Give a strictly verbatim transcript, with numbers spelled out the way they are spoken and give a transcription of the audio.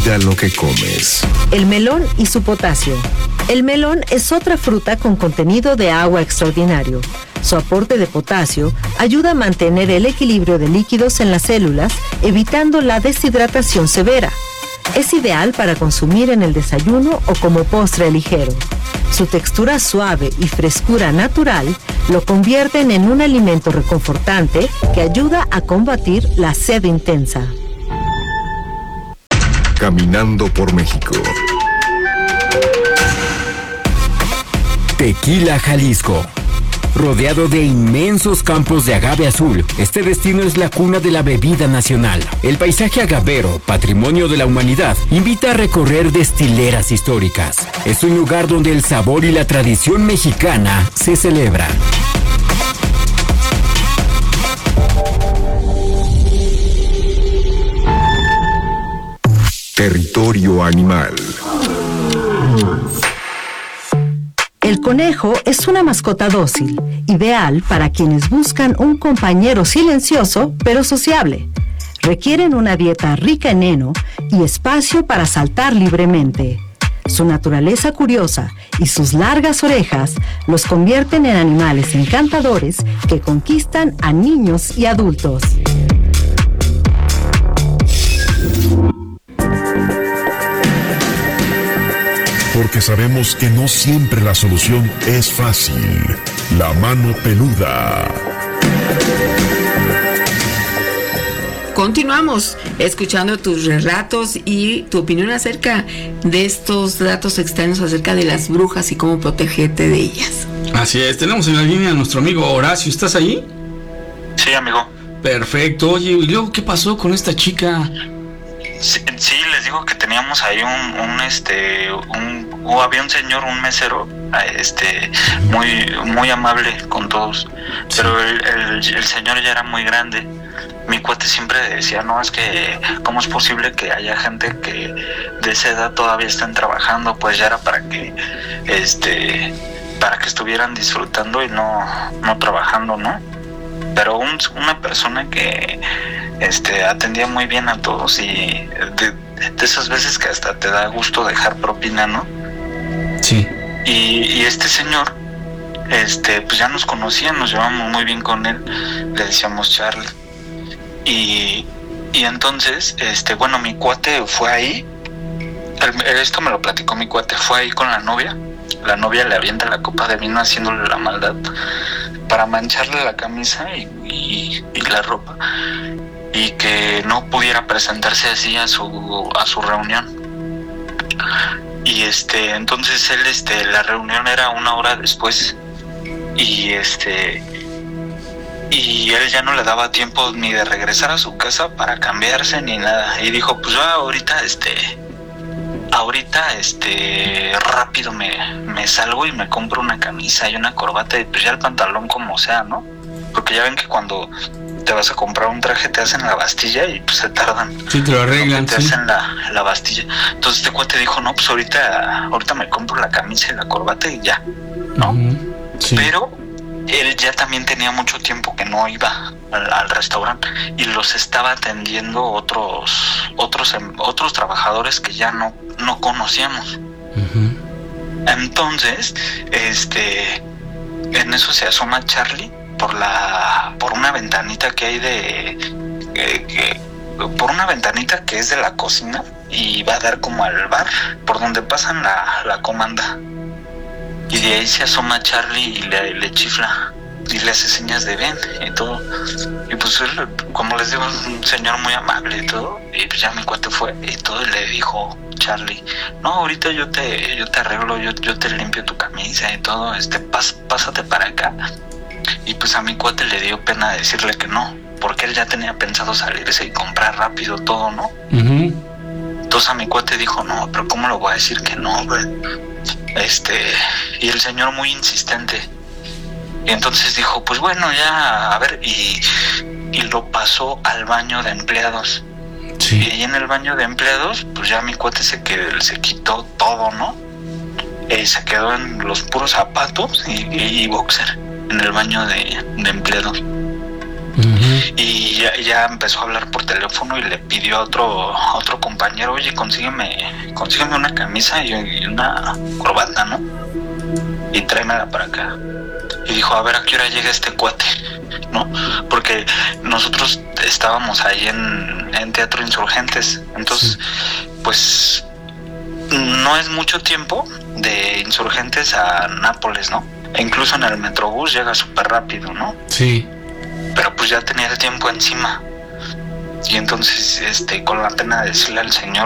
Cuida lo que comes. El melón y su potasio. El melón es otra fruta con contenido de agua extraordinario. Su aporte de potasio ayuda a mantener el equilibrio de líquidos en las células, evitando la deshidratación severa. Es ideal para consumir en el desayuno o como postre ligero. Su textura suave y frescura natural lo convierten en un alimento reconfortante que ayuda a combatir la sed intensa. Caminando por México. Tequila, Jalisco. Rodeado de inmensos campos de agave azul, este destino es la cuna de la bebida nacional. El paisaje agavero, patrimonio de la humanidad, invita a recorrer destileras históricas. Es un lugar donde el sabor y la tradición mexicana se celebran. Territorio animal. El conejo es una mascota dócil, ideal para quienes buscan un compañero silencioso pero sociable. Requieren una dieta rica en heno y espacio para saltar libremente. Su naturaleza curiosa y sus largas orejas los convierten en animales encantadores que conquistan a niños y adultos. Porque sabemos que no siempre la solución es fácil. La mano peluda. Continuamos escuchando tus relatos y tu opinión acerca de estos datos extraños acerca de las brujas y cómo protegerte de ellas. Así es, tenemos en la línea a nuestro amigo Horacio. ¿Estás ahí? Sí, amigo. Perfecto. Oye, ¿y luego qué pasó con esta chica? Sí, sí, les digo que teníamos ahí un, un este, un, o había un señor, un mesero, este, muy, muy amable con todos, sí. Pero el, el, el señor ya era muy grande. Mi cuate siempre decía, no, es que cómo es posible que haya gente que de esa edad todavía estén trabajando, pues ya era para que, este, para que estuvieran disfrutando y no, no trabajando, ¿no? Pero un, una persona que este atendía muy bien a todos y de, de esas veces que hasta te da gusto dejar propina, ¿no? Sí. Y, y este señor, este, pues ya nos conocía, nos llevamos muy bien con él, le decíamos Charlie. Y, y entonces, este, bueno, mi cuate fue ahí, el, esto me lo platicó mi cuate, fue ahí con la novia, la novia le avienta la copa de vino haciéndole la maldad para mancharle la camisa y, y, y la ropa, y que no pudiera presentarse así a su a su reunión. Y este entonces él este la reunión era una hora después y este y él ya no le daba tiempo ni de regresar a su casa para cambiarse ni nada, y dijo, pues ah, ahorita este ahorita este rápido me, me salgo y me compro una camisa y una corbata y pues ya el pantalón como sea, ¿no? Porque ya ven que cuando te vas a comprar un traje te hacen la bastilla y pues se tardan. Sí, te lo arreglan, te sí. hacen la, la bastilla. Entonces este cuate dijo, no, pues ahorita ahorita me compro la camisa y la corbata y ya, ¿no? Uh-huh. Sí. Pero él ya también tenía mucho tiempo que no iba al, al restaurante y los estaba atendiendo otros otros otros trabajadores que ya no no conocíamos. Uh-huh. Entonces, este, en eso se asoma Charlie por la por una ventanita que hay de eh, que, por una ventanita que es de la cocina y va a dar como al bar por donde pasan la, la comanda. Y de ahí se asoma Charlie y le, le chifla y le hace señas de ven y todo. Y pues él, como les digo, es un señor muy amable y todo. Y pues ya mi cuate fue y todo, y le dijo Charlie, no, ahorita yo te yo te arreglo, yo, yo te limpio tu camisa y todo, este, pas, pásate para acá. Y pues a mi cuate le dio pena decirle que no, porque él ya tenía pensado salirse y comprar rápido todo, ¿no? Uh-huh. Entonces a mi cuate dijo, no, pero ¿cómo le voy a decir que no, güey? Este, y el señor muy insistente. Y entonces dijo, pues bueno, ya, a ver, y, y lo pasó al baño de empleados. Sí. Y ahí en el baño de empleados, pues ya mi cuate se, que, se quitó todo, ¿no? Y se quedó en los puros zapatos y, y, y boxer en el baño de, de empleados. Uh-huh. y ya, ya empezó a hablar por teléfono y le pidió a otro, a otro compañero, oye, consígueme, consígueme una camisa y, y una corbata, ¿no? Y tráemela para acá. Y dijo, a ver a qué hora llega este cuate, ¿no? Porque nosotros estábamos ahí en, en Teatro Insurgentes, entonces, sí. Pues, no es mucho tiempo de Insurgentes a Nápoles, ¿no? E incluso en el Metrobús llega súper rápido, ¿no? Sí. Pero pues ya tenía el tiempo encima. Y entonces, este, con la pena de decirle al señor,